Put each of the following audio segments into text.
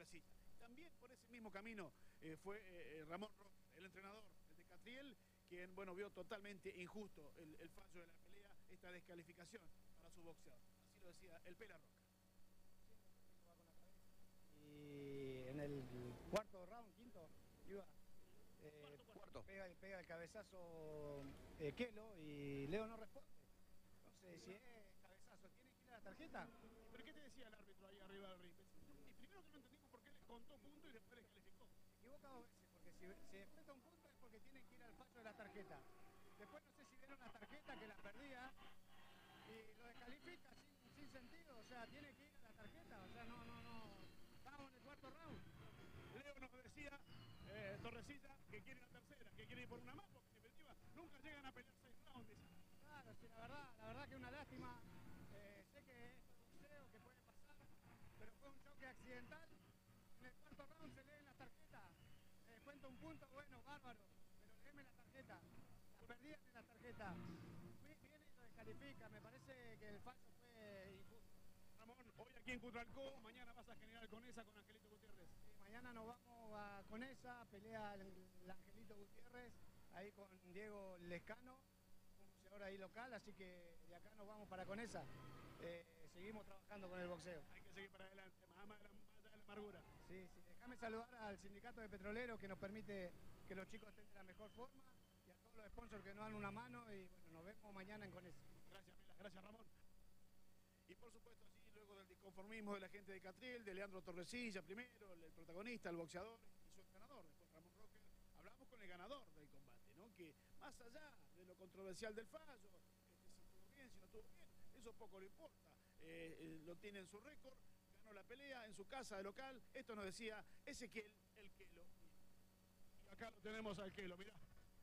Torrecilla. También por ese mismo camino fue Ramón Roque, el entrenador de Catriel, quien, bueno, vio totalmente injusto el fallo de la pelea, esta descalificación para su boxeador. Así lo decía el Pela Roca. Y en el cuarto round, quinto, iba, Cuarto. pega el cabezazo Kelo y Leo no responde. Entonces, si es cabezazo, ¿tiene que ir a la tarjeta? ¿Pero qué te decía el árbitro ahí arriba del ring? Y primero que no entendimos por qué les contó punto y después les calificó. Se equivoca dos veces, porque si se descuenta un punto es porque tienen que ir al fallo de la tarjeta. Después no sé si vieron la tarjeta que la perdía y lo descalifica sin sentido, o sea, tiene que ir a la tarjeta, o sea, no. Estamos en el cuarto round. Leo nos decía, Torrecilla, que quiere la tercera, que quiere ir por una más, porque en definitiva nunca llegan a pelear 6 rounds. Claro, sí, la verdad que una lástima. Sé que es boxeo, que puede pasar, pero fue un choque accidental. En el cuarto round se leen las tarjetas. Cuenta un punto, bueno, bárbaro, pero léeme la tarjeta. La perdían en la tarjeta. Viene y lo descalifica. Me parece que el fallo fue injusto. Ramón, hoy aquí en Cutralcó, mañana vas a General Conesa con Angelito Gutiérrez. Sí, mañana nos vamos a Conesa, pelea el Angelito Gutiérrez, ahí con Diego Lescano, un boxeador ahí local, así que de acá nos vamos para Conesa. Seguimos trabajando con el boxeo. Hay que seguir para adelante, más allá de la amargura. Sí, déjame saludar al sindicato de petroleros que nos permite que los chicos estén de la mejor forma y a todos los sponsors que nos dan una mano y bueno, nos vemos mañana en Conesa. Gracias, Mila, gracias, Ramón. Y por supuesto, así luego del disconformismo de la gente de Catriel, de Leandro Torrecilla primero, el protagonista, el boxeador y su entrenador, después Ramón Roque, hablamos con el ganador del combate, ¿no? Que más allá de lo controversial del fallo, si estuvo bien, si no estuvo bien, eso poco le importa. Lo tiene en su récord, ganó la pelea en su casa de local. Esto nos decía Ezequiel el Kelo. Y acá lo tenemos al Kelo, mirá.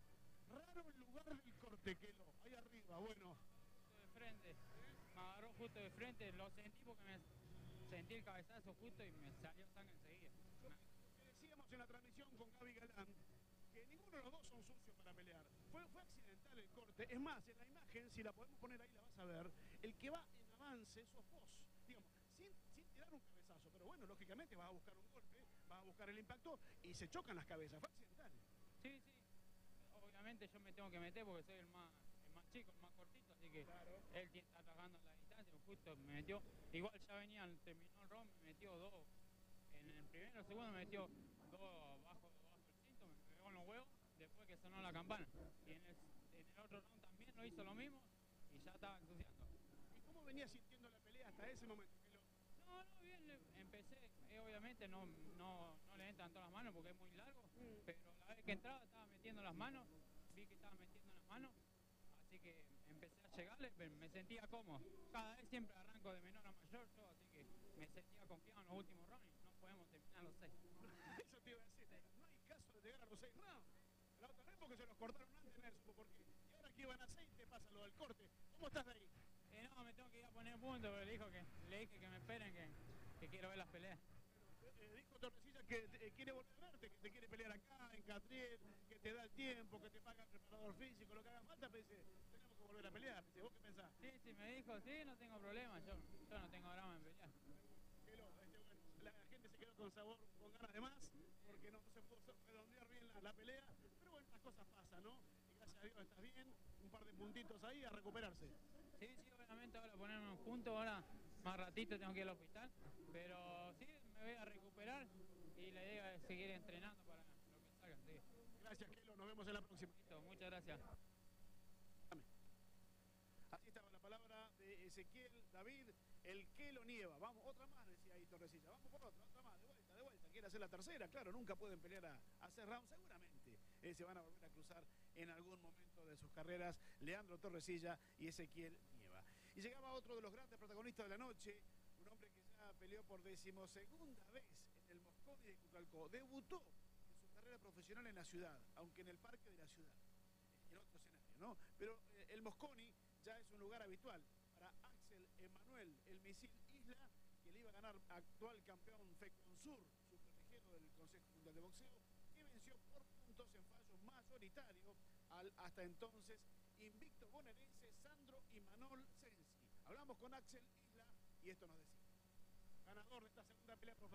Raro el lugar del corte, Kelo, ahí arriba, bueno. De frente, me agarró justo de frente, lo sentí porque me sentí el cabezazo justo y me salió sangre enseguida. Lo que decíamos en la transmisión con Gaby Galán, que ninguno de los dos son sucios para pelear. Fue accidental el corte. Es más, en la imagen, si la podemos poner ahí, la vas a ver, el que va en avance sos vos, digamos, sin tirar un cabezazo, pero bueno, lógicamente vas a buscar un golpe, vas a buscar el impacto y se chocan las cabezas. Fue accidental. Sí, obviamente yo me tengo que meter porque soy el más chico, el más cortito, así que claro. Él está atacando la distancia, justo me metió, igual ya terminó el round, me metió dos, en el primero, segundo me metió dos bajo el cinto, me pegó en los huevos, después que sonó la campana, y en el otro round también lo hizo lo mismo, y ya estaba entusiasmado. ¿Y cómo venía sintiendo la pelea hasta ese momento? No, bien, empecé, obviamente no le entran todas las manos porque es muy largo, pero la vez que entraba estaba metiendo las manos, vi que estaba metiendo las manos, así que empecé a llegarle, pero me sentía cómodo. Cada vez siempre arranco de menor a mayor yo, así que me sentía confiado en los últimos rounds, no podemos terminar los 6. Eso te iba a decir, no hay caso de llegar a los 6 rounds. La otra vez porque se los cortaron antes, no supo por qué. Y ahora que iban a 6 te pasa lo del corte. ¿Cómo estás de ahí? No, me tengo que ir a poner punto, pero le dije que me esperen, que quiero ver las peleas. Dijo Torrecilla que quiere volver a verte, que te quiere pelear acá, en Catriel, que te da el tiempo, que te paga el preparador físico, lo que haga falta, pero dice, tenemos que volver a pelear. Dice, ¿vos qué pensás? Sí, me dijo, sí, no tengo problema, yo no tengo drama en pelear. Bueno, la gente se quedó con sabor, con ganas de más, porque no se pudo redondear bien la pelea, pero bueno, las cosas pasan, ¿no? Y gracias a Dios estás bien, un par de puntitos ahí a recuperarse. Sí, obviamente ahora ponerme un punto, ahora más ratito tengo que ir al hospital, pero sí, me voy a recuperar y la idea es seguir entrenando para lo que salga. Sí. Gracias, Kelo, nos vemos en la próxima. Listo, muchas gracias. Así estaba la palabra de Ezequiel David, el Kelo Nieva. Vamos, otra más, decía ahí Torrecilla. Vamos por otra más, de vuelta. Quiere hacer la tercera, claro, nunca pueden pelear a hacer round. Seguramente se van a volver a cruzar en algún momento de sus carreras Leandro Torrecilla y Ezequiel Nieva. Y llegaba otro de los grandes protagonistas de la noche, un hombre que ya peleó por 12ª vez en el Mosconi de Cutralcó. Debutó en su carrera profesional en la ciudad, aunque en el parque de la ciudad, en otro escenario, ¿no? Pero el Mosconi ya es un lugar habitual para Axel Emanuel, el misil Isla, que le iba a ganar actual campeón Feconsur, su protegido del Consejo Mundial de Boxeo, que venció por puntos en fallo mayoritario al hasta entonces invicto bonaerense Sandro Imanol Sensi. Hablamos con Axel Isla y esto nos decía. Ganador de esta segunda pelea.